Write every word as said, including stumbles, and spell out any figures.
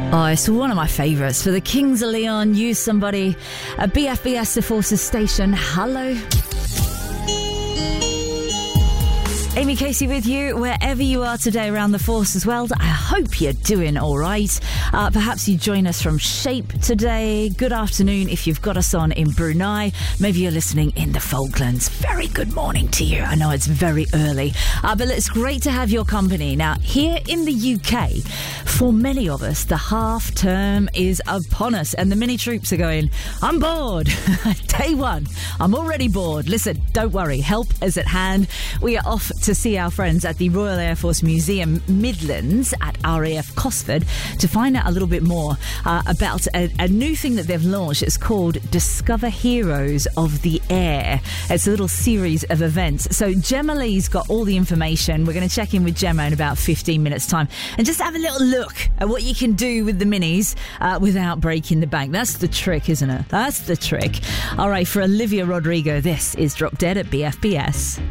Oh, it's one of my favourites. For the Kings of Leon, Use Somebody at B F B S, the Forces Station. Hello. Amy Casey with you wherever you are today around the Forces world. I hope you're doing all right. Uh, perhaps you join us from Shape today. Good afternoon if you've got us on in Brunei. Maybe you're listening in the Falklands. Very good morning to you. I know it's very early, uh, but it's great to have your company. Now, here in the U K, for many of us, the half term is upon us and the mini troops are going, I'm bored. Day one, I'm already bored. Listen, don't worry. Help is at hand. We are off to see our friends at the Royal Air Force Museum Midlands at R A F Cosford to find out a little bit more uh, about a, a new thing that they've launched. It's called Discover Heroes of the Air. It's a little series of events. So Gemma Lee's got all the information. We're going to check in with Gemma in about fifteen minutes time and just have a little look at what you can do with the minis uh, without breaking the bank. That's the trick, isn't it? That's the trick. All right, for Olivia Rodrigo, this is Drop Dead at B F B S.